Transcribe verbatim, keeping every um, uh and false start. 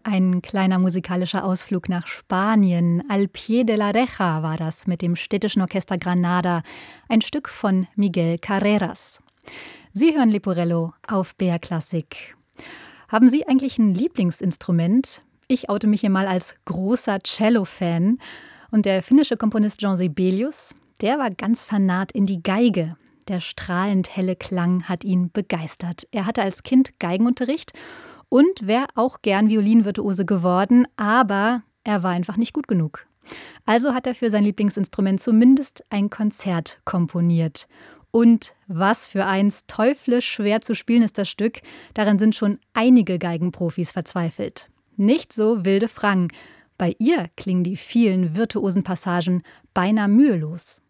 Ein kleiner musikalischer Ausflug nach Spanien. Al pie de la reja war das mit dem städtischen Orchester Granada, ein Stück von Miguel Carreras. Sie hören Leporello auf B R Klassik. Haben Sie eigentlich ein Lieblingsinstrument? Ich oute mich hier mal als großer Cello-Fan. Und der finnische Komponist Jean Sibelius, der war ganz vernarrt in die Geige. Der strahlend helle Klang hat ihn begeistert. Er hatte als Kind Geigenunterricht und wäre auch gern Violinvirtuose geworden, aber er war einfach nicht gut genug. Also hat er für sein Lieblingsinstrument zumindest ein Konzert komponiert. Und was für eins, teuflisch schwer zu spielen ist das Stück. Daran sind schon einige Geigenprofis verzweifelt. Nicht so Wilde Frang. Bei ihr klingen die vielen virtuosen Passagen beinahe mühelos.